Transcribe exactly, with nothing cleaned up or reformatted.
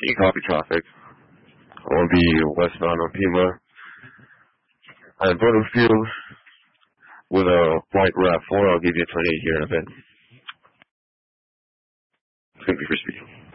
You copy traffic. I'll be westbound on Pima at Butterfield with a white RAV four. I'll give you a twenty-eight here in a bit. It's going to be for speed.